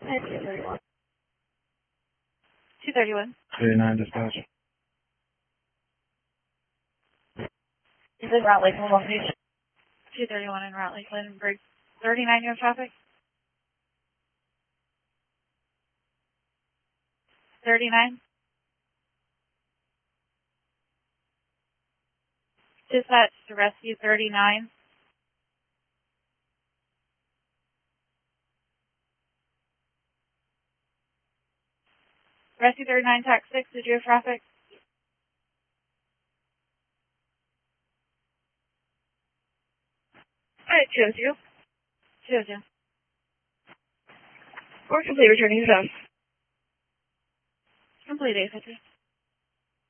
231. 231. 39 dispatch. Is this Route Lakeland location? 231 in Route Lakeland. Bridge 39, you have traffic? 39. Dispatch to rescue 39. Rescue 39, tax 6, did you have traffic? Alright, 202. 202. Or complete returning zone. Complete 850.